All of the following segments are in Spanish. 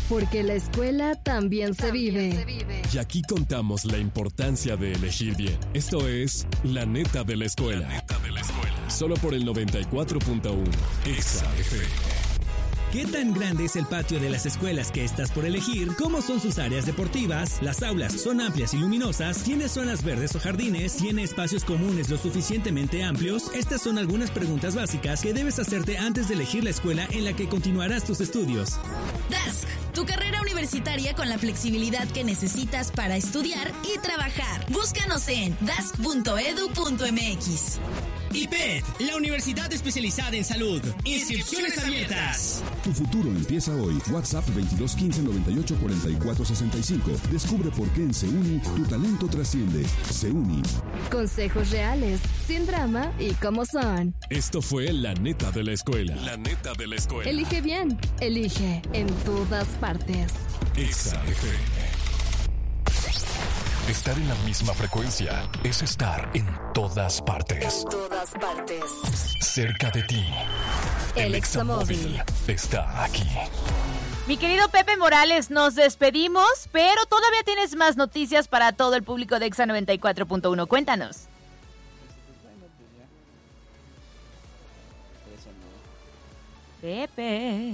Porque la escuela también se vive. Y aquí contamos la importancia de elegir bien. Esto es La Neta de la Escuela. Solo por el 94.1 Exa FM. ¿Qué tan grande es el patio de las escuelas que estás por elegir? ¿Cómo son sus áreas deportivas? ¿Las aulas son amplias y luminosas? ¿Tiene zonas verdes o jardines? ¿Tiene espacios comunes lo suficientemente amplios? Estas son algunas preguntas básicas que debes hacerte antes de elegir la escuela en la que continuarás tus estudios. Dask, tu carrera universitaria con la flexibilidad que necesitas para estudiar y trabajar. Búscanos en dask.edu.mx. IPED, la universidad especializada en salud. Inscripciones abiertas. Tu futuro empieza hoy. WhatsApp 2215 98 44 65. Descubre por qué en SEUNI tu talento trasciende. SEUNI. Consejos reales, sin drama y como son. Esto fue La Neta de la Escuela. La Neta de la Escuela. Elige bien, elige en todas partes. Exa FM. Estar en la misma frecuencia es estar en todas partes. En todas partes. Cerca de ti. El Examóvil está aquí. Mi querido Pepe Morales, nos despedimos, pero todavía tienes más noticias para todo el público de Exa 94.1. Cuéntanos. Pepe.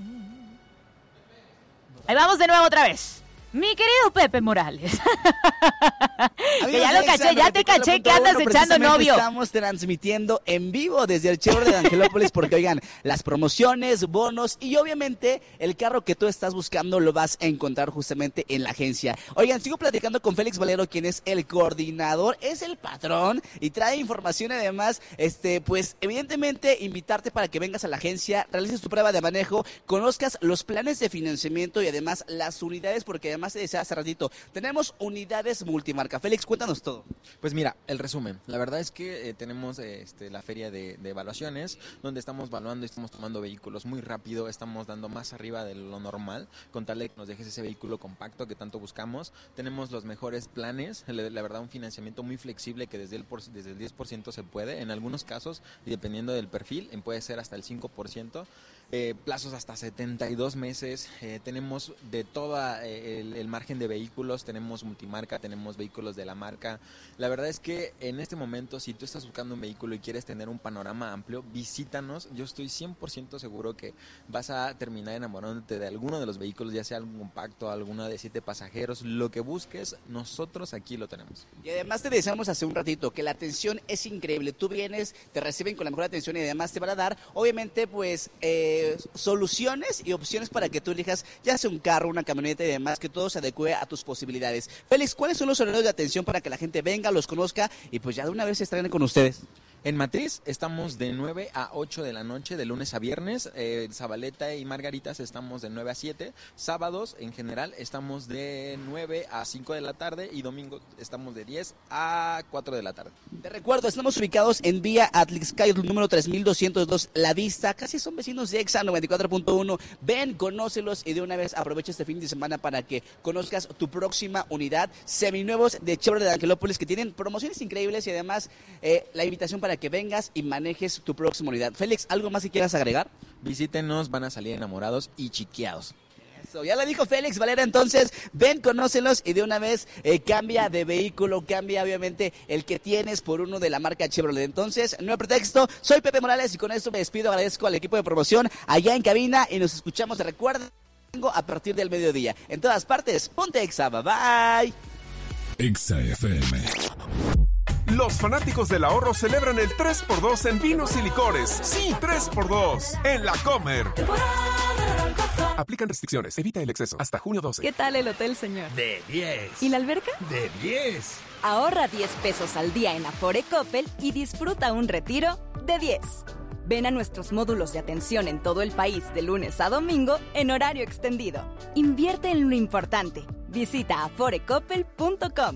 Ahí vamos de nuevo otra vez. Mi querido Pepe Morales. Que ya lo caché, ya te caché que andas echando novio. Estamos transmitiendo en vivo desde el Chevrolet de Angelópolis porque, oigan, las promociones, bonos y obviamente el carro que tú estás buscando lo vas a encontrar justamente en la agencia. Oigan, sigo platicando con Félix Valero, quien es el coordinador, es el patrón y trae información y además, pues evidentemente invitarte para que vengas a la agencia, realices tu prueba de manejo, conozcas los planes de financiamiento y además las unidades, porque además te decía hace ratito, tenemos unidades multimarca. Félix, cuéntanos todo. Pues mira, el resumen. La verdad es que tenemos la feria de evaluaciones, donde estamos evaluando y estamos tomando vehículos muy rápido, estamos dando más arriba de lo normal, con tal de que nos dejes ese vehículo compacto que tanto buscamos. Tenemos los mejores planes, la verdad un financiamiento muy flexible que desde el 10% se puede, en algunos casos, y dependiendo del perfil, puede ser hasta el 5%, plazos hasta 72 meses, tenemos de todo el margen de vehículos, tenemos multimarca, tenemos vehículos de la marca. La verdad es que en este momento, si tú estás buscando un vehículo y quieres tener un panorama amplio, visítanos. Yo estoy 100% seguro que vas a terminar enamorándote de alguno de los vehículos, ya sea algún compacto, alguno de 7 pasajeros, lo que busques, nosotros aquí lo tenemos. Y además te decíamos hace un ratito que la atención es increíble. Tú vienes, te reciben con la mejor atención y además te van a dar, obviamente, pues, soluciones y opciones para que tú elijas ya sea un carro, una camioneta y demás, que todo se adecue a tus posibilidades. Félix, ¿cuáles son los horarios de atención para que la gente venga, los conozca y pues ya de una vez se estrenen con ustedes? En Matriz estamos de 9 a 8 de la noche, de lunes a viernes. Zabaleta y Margaritas estamos de 9 a 7. Sábados, en general, estamos de 9 a 5 de la tarde. Y domingo estamos de 10 a 4 de la tarde. Te recuerdo, estamos ubicados en vía Atlixcay, número 3202, La Vista. Casi son vecinos de Exa 94.1. Ven, conócelos y de una vez aprovecha este fin de semana para que conozcas tu próxima unidad. Seminuevos de Chevrolet de Angelópolis que tienen promociones increíbles y además la invitación para que vengas y manejes tu próxima unidad. Félix, ¿algo más que quieras agregar? Visítenos, van a salir enamorados y chiqueados. Eso, ya lo dijo Félix Valera, entonces ven, conócelos y de una vez cambia de vehículo, cambia obviamente el que tienes por uno de la marca Chevrolet. Entonces, no hay pretexto, soy Pepe Morales y con esto me despido, agradezco al equipo de promoción allá en cabina y nos escuchamos, recuerden, a partir del mediodía. En todas partes, ponte Exa, bye bye. Exa FM. Los fanáticos del ahorro celebran el 3x2 en vinos y licores. Sí, 3x2 en La Comer. Aplican restricciones. Evita el exceso. Hasta junio 12. ¿Qué tal el hotel, señor? De 10. ¿Y la alberca? De 10. Ahorra 10 pesos al día en Afore Coppel y disfruta un retiro de 10. Ven a nuestros módulos de atención en todo el país de lunes a domingo en horario extendido. Invierte en lo importante. Visita aforecoppel.com.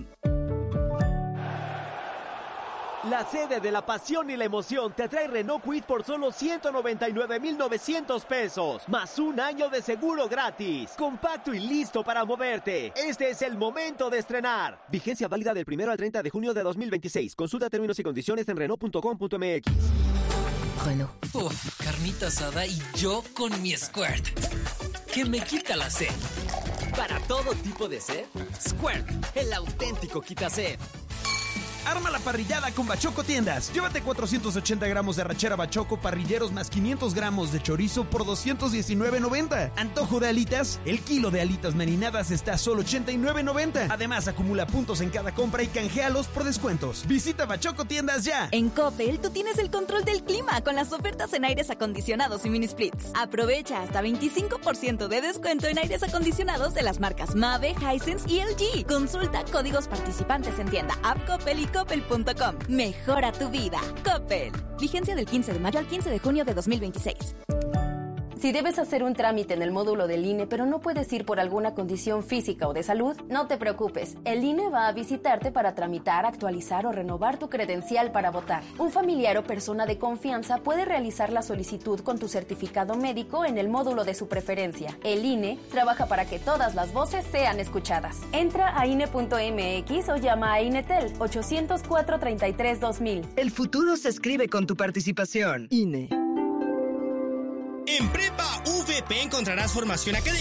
La sede de la pasión y la emoción te trae Renault Kwid por solo 199,900 pesos, más un año de seguro gratis. Compacto y listo para moverte. Este es el momento de estrenar. Vigencia válida del 1 al 30 de junio de 2026. Consulta términos y condiciones en Renault.com.mx. Renault. Uf, carnita asada y yo con mi Squirt. que me quita la sed. Para todo tipo de sed, Squirt, el auténtico quita-sed. Arma la parrillada con Bachoco Tiendas. Llévate 480 gramos de arrachera Bachoco parrilleros más 500 gramos de chorizo por $219.90. Antojo de alitas. El kilo de alitas marinadas está a solo $89.90. Además, acumula puntos en cada compra y canjealos por descuentos. Visita Bachoco Tiendas ya. En Coppel, tú tienes el control del clima con las ofertas en aires acondicionados y mini splits. Aprovecha hasta 25% de descuento en aires acondicionados de las marcas Mave, Hisense y LG. Consulta códigos participantes en tienda App Coppel y Coppel.com. Mejora tu vida. Coppel. Vigencia del 15 de mayo al 15 de junio de 2026. Si debes hacer un trámite en el módulo del INE, pero no puedes ir por alguna condición física o de salud, no te preocupes. El INE va a visitarte para tramitar, actualizar o renovar tu credencial para votar. Un familiar o persona de confianza puede realizar la solicitud con tu certificado médico en el módulo de su preferencia. El INE trabaja para que todas las voces sean escuchadas. Entra a INE.mx o llama a INETEL 800-433-2000. El futuro se escribe con tu participación. INE. En Prepa VP encontrarás formación académica